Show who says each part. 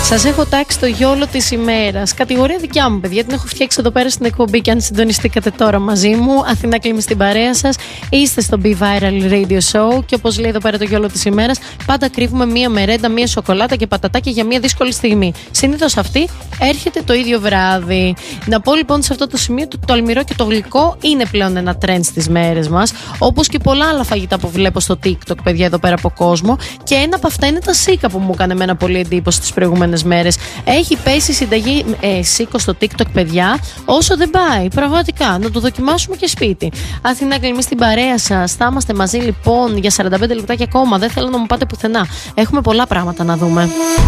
Speaker 1: Σας έχω τάξει το γιόλο της ημέρας. Κατηγορία δικιά μου, παιδιά. Την έχω φτιάξει εδώ πέρα στην εκπομπή. Και αν συντονιστήκατε τώρα μαζί μου, Αθηνά Κλίμη στην παρέα σας. Είστε στο Be Viral Radio Show. Και όπως λέει εδώ πέρα το γιόλο της ημέρας, πάντα κρύβουμε μία μερέντα, μία σοκολάτα και πατατάκια για μία δύσκολη στιγμή. Συνήθως αυτή έρχεται το ίδιο βράδυ. Να πω λοιπόν σε αυτό το σημείο ότι το αλμυρό και το γλυκό είναι πλέον ένα trend στις μέρες μας. Όπως και πολλά άλλα φαγητά που βλέπω στο TikTok, παιδιά, εδώ πέρα από κόσμο. Και ένα από αυτά είναι τα σίκα που μου έκανε εμένα πολύ εντύπωση τις προηγούμενες μέρες. Έχει πέσει συνταγή σίκο στο TikTok, παιδιά, όσο δεν πάει. Πραγματικά, να το δοκιμάσουμε και σπίτι. Αθηνά Κλίμη στην παρέα σας. Θα είμαστε μαζί λοιπόν για 45 λεπτάκια ακόμα. Δεν θέλω να μου πάτε πουθενά. Έχουμε πολλά πράγματα να δούμε.